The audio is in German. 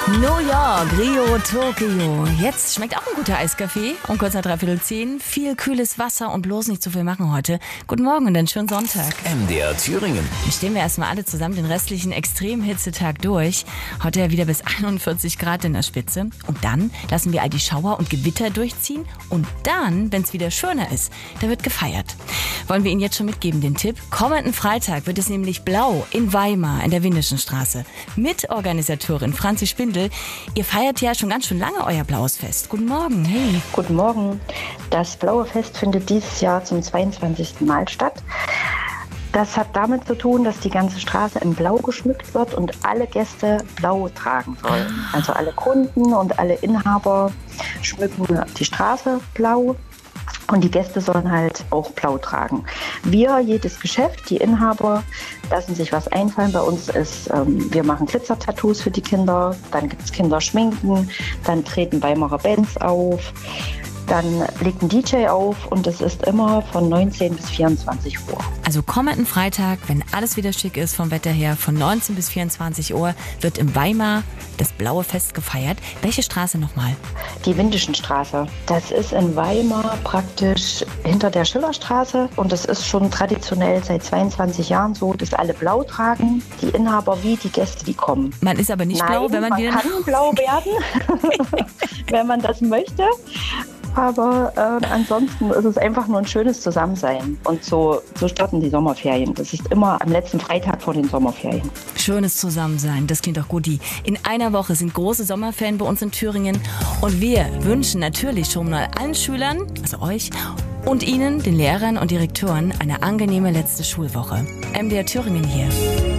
New York, Rio, Tokio. Jetzt schmeckt auch ein guter Eiskaffee. Um kurz nach 9:45. Viel kühles Wasser und bloß nicht zu viel machen heute. Guten Morgen und einen schönen Sonntag. MDR Thüringen. Dann stehen wir erstmal alle zusammen den restlichen Extremhitzetag durch. Heute ja wieder bis 41 Grad in der Spitze. Und dann lassen wir all die Schauer und Gewitter durchziehen. Und dann, wenn es wieder schöner ist, da wird gefeiert. Wollen wir Ihnen jetzt schon mitgeben, den Tipp? Kommenden Freitag wird es nämlich blau in Weimar in der Windischen Straße. Mitorganisatorin Franzi Spindel. Ihr feiert ja schon ganz schön lange euer Blaues Fest. Guten Morgen, hey. Guten Morgen. Das Blaue Fest findet dieses Jahr zum 22. Mal statt. Das hat damit zu tun, dass die ganze Straße in Blau geschmückt wird und alle Gäste Blau tragen sollen. Also alle Kunden und alle Inhaber schmücken die Straße blau. Und die Gäste sollen halt auch blau tragen. Wir, jedes Geschäft, die Inhaber, lassen sich was einfallen. Bei uns ist, wir machen Glitzer-Tattoos für die Kinder, dann gibt es Kinderschminken, dann treten Weimarer Bands auf, dann legt ein DJ auf und es ist immer von 19 bis 24 Uhr. Also kommenden Freitag, wenn alles wieder schick ist vom Wetter her, von 19 bis 24 Uhr wird in Weimar das Blaue Fest gefeiert. Welche Straße nochmal? Die Windischen Straße. Das ist in Weimar praktisch hinter der Schillerstraße und das ist schon traditionell seit 22 Jahren so, dass alle blau tragen, die Inhaber wie die Gäste, die kommen. Man ist aber nicht blau, wenn man wieder... Man kann blau werden, wenn man das möchte. Aber ansonsten ist es einfach nur ein schönes Zusammensein. Und so starten die Sommerferien. Das ist immer am letzten Freitag vor den Sommerferien. Schönes Zusammensein, das klingt doch gut. In einer Woche sind große Sommerferien bei uns in Thüringen. Und wir wünschen natürlich schon mal allen Schülern, also euch, und Ihnen, den Lehrern und Direktoren, eine angenehme letzte Schulwoche. MDR Thüringen hier.